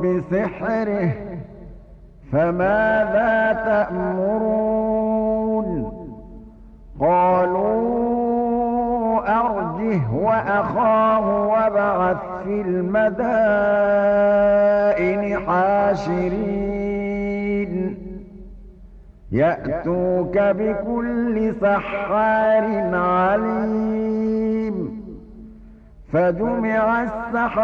بسحره فماذا تأمرون قالوا أرجه وأخاه وابعث في المدائن حاشرين يأتوك بكل سحار عليم فجمع السحرة